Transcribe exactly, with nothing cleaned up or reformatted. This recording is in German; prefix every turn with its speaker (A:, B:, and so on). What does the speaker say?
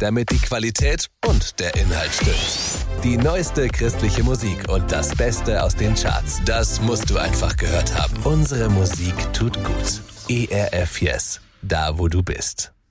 A: damit die Qualität und der Inhalt stimmt. Die neueste christliche Musik und das Beste aus den Charts, das musst du einfach gehört haben. Unsere Musik tut gut. E R F Yes, da wo du bist.